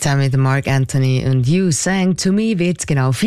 Zusammen mit Mark Anthony und You Sang To Me wird es genau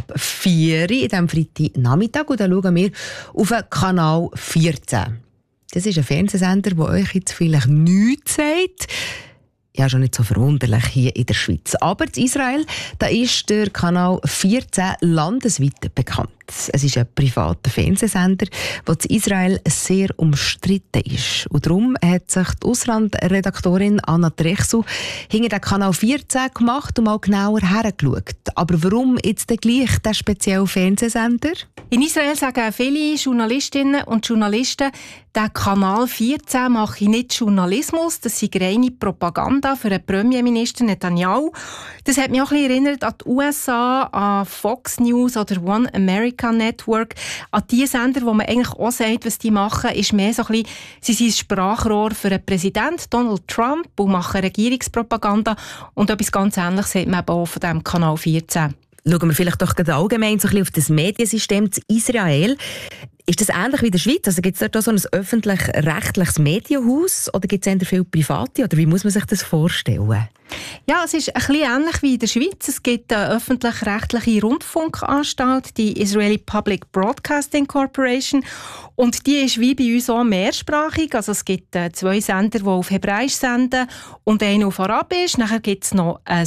4:04 in diesem Freitagnachmittag. Und dann schauen wir auf den Kanal 14. Das ist ein Fernsehsender, der euch jetzt vielleicht nichts sagt. Ja, schon nicht so verwunderlich hier in der Schweiz. Aber in Israel, da ist der Kanal 14 landesweit bekannt. Es ist ein privater Fernsehsender, der in Israel sehr umstritten ist. Und darum hat sich die Auslandredaktorin Anna Trechsel hinter den Kanal 14 gemacht und mal genauer hergeschaut. Aber warum jetzt gleich der spezielle Fernsehsender? In Israel sagen viele Journalistinnen und Journalisten, der Kanal 14 mache nicht Journalismus, das sei reine Propaganda für den Premierminister Netanyahu. Das hat mich auch ein bisschen erinnert an die USA, an Fox News oder One America Network, an die Sender, wo man eigentlich auch sagt, was die machen, ist mehr so ein bisschen, sie sind ein Sprachrohr für den Präsidenten Donald Trump und machen Regierungspropaganda. Und etwas ganz Ähnliches sieht man eben auch von diesem Kanal 14. Schauen wir vielleicht doch allgemein so ein bisschen auf das Mediensystem in Israel. Ist das ähnlich wie in der Schweiz? Also gibt es dort auch so ein öffentlich-rechtliches Medienhaus oder gibt es eher viele private? Oder wie muss man sich das vorstellen? Ja, es ist ein bisschen ähnlich wie in der Schweiz. Es gibt eine öffentlich-rechtliche Rundfunkanstalt, die Israeli Public Broadcasting Corporation. Und die ist wie bei uns auch mehrsprachig. Also es gibt 2 Sender, die auf Hebräisch senden und einen auf Arabisch. Nachher gibt es noch ein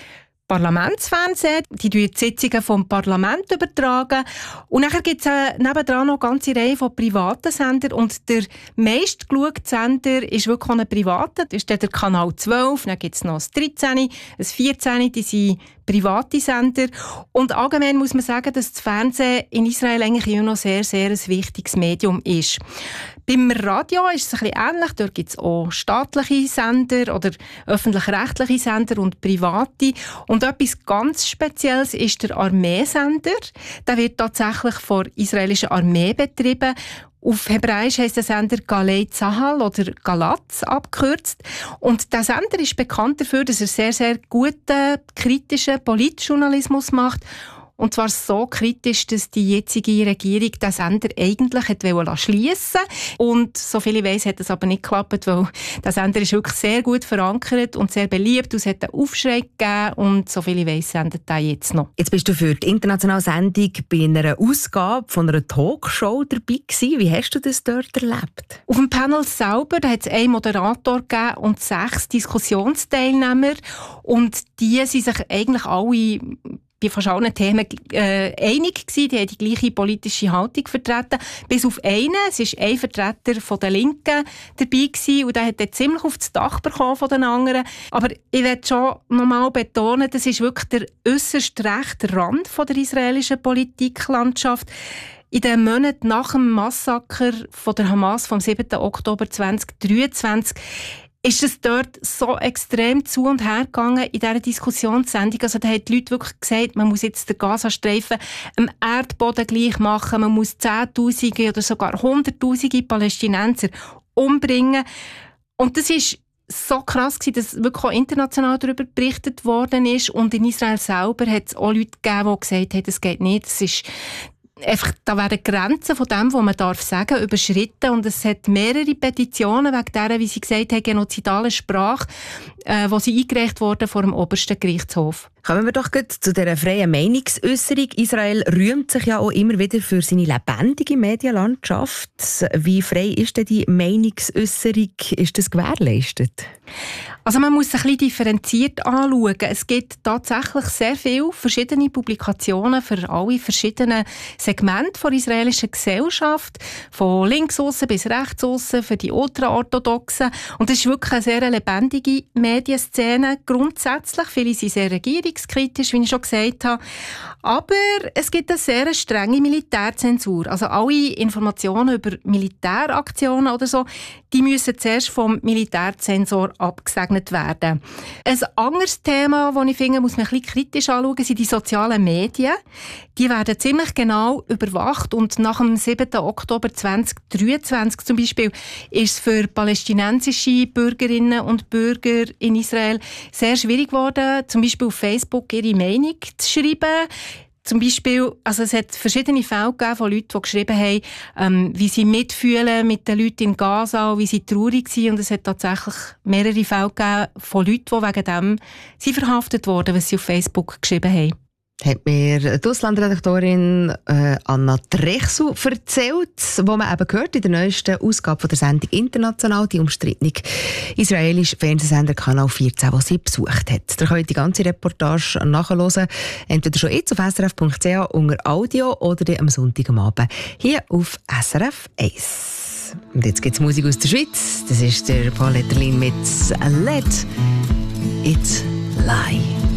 Parlamentsfernsehen, die Sitzungen vom Parlament übertragen. Und nachher gibt es nebendran noch eine ganze Reihe von privaten Sendern. Und der meistgeschaute Sender ist wirklich auch ein privater. Das ist der Kanal 12, dann gibt es noch ein 13, ein 14, die sind private Sender. Und allgemein muss man sagen, dass das Fernsehen in Israel eigentlich immer noch sehr, sehr ein wichtiges Medium ist. Beim Radio ist es ein bisschen ähnlich. Dort gibt es auch staatliche Sender oder öffentlich-rechtliche Sender und private. Und etwas ganz Spezielles ist der Armeesender. Der wird tatsächlich von der israelischen Armee betrieben. Auf Hebräisch heisst der Sender Galei Tzahal oder Galatz abgekürzt. Und der Sender ist bekannt dafür, dass er sehr, sehr guten, kritischen Politjournalismus macht. Und zwar so kritisch, dass die jetzige Regierung den Sender eigentlich schliessen wollte. Und soviel ich weiss, hat das aber nicht geklappt, weil der Sender ist wirklich sehr gut verankert und sehr beliebt. Und es hat einen Aufschrei gegeben und soviel ich weiss, sendet er jetzt noch. Jetzt bist du für die internationale Sendung bei einer Ausgabe von einer Talkshow dabei gewesen. Wie hast du das dort erlebt? Auf dem Panel selber hat es einen Moderator gegeben und 6 Diskussionsteilnehmer. Und die sind sich eigentlich alle bei fast allen Themen einig gewesen. Die haben die gleiche politische Haltung vertreten. Bis auf einen. Es war ein Vertreter von der Linken dabei gewesen, und der hat dann ziemlich auf das Dach bekommen von den anderen. Aber ich will schon nochmal betonen, das ist wirklich der äusserst rechte Rand von der israelischen Politiklandschaft. In den Monaten nach dem Massaker von der Hamas vom 7. Oktober 2023 ist es dort so extrem zu und her gegangen in dieser Diskussionssendung. Also da haben die Leute wirklich gesagt, man muss jetzt den Gazastreifen am Erdboden gleich machen, man muss Zehntausende oder sogar Hunderttausende Palästinenser umbringen. Und das ist so krass gewesen, dass wirklich auch international darüber berichtet worden ist. Und in Israel selber hat es auch Leute gegeben, die gesagt haben, das geht nicht, das ist einfach, da werden Grenzen von dem, was man darf sagen, überschritten. Und es hat mehrere Petitionen wegen dieser, wie Sie gesagt haben, genozidalen Sprache, wo sie eingereicht wurden vor dem obersten Gerichtshof. Kommen wir doch gut zu dieser freien Meinungsäusserung. Israel rühmt sich ja auch immer wieder für seine lebendige Medienlandschaft. Wie frei ist denn die Meinungsäusserung? Ist das gewährleistet? Also man muss es ein bisschen differenziert anschauen. Es gibt tatsächlich sehr viele verschiedene Publikationen für alle verschiedenen Segmente der israelischen Gesellschaft, von links aussen bis rechts aussen, für die Ultraorthodoxen. Und es ist wirklich eine sehr lebendige Medienszene grundsätzlich. Viele sind sehr regierungskritisch, wie ich schon gesagt habe. Aber es gibt eine sehr strenge Militärzensur. Also alle Informationen über Militäraktionen oder so, die müssen zuerst vom Militärzensor abgesegnet werden. Ein anderes Thema, das ich finde, muss man ein bisschen kritisch anschauen, sind die sozialen Medien. Die werden ziemlich genau überwacht und nach dem 7. Oktober 2023 zum Beispiel ist es für palästinensische Bürgerinnen und Bürger in Israel sehr schwierig geworden, zum Beispiel auf Facebook ihre Meinung zu schreiben. zum Beispiel, also es hat verschiedene Fälle gegeben von Leuten, die geschrieben haben, wie sie mitfühlen mit den Leuten in Gaza, wie sie traurig sind. Und es hat tatsächlich mehrere Fälle gegeben von Leuten, die wegen dem verhaftet wurden, was sie auf Facebook geschrieben haben. Hat mir die Auslandredaktorin Anna Trechsel erzählt, wo man eben gehört in der neuesten Ausgabe von der Sendung «International», die umstrittene israelische Fernsehsender Kanal 14, den sie besucht hat. Ihr könnt die ganze Reportage nachhören, entweder schon jetzt auf srf.ch unter Audio oder dann am Sonntag am Abend hier auf SRF 1. Und jetzt gibt es Musik aus der Schweiz. Das ist der Paul Letterlin mit «Let It Lie».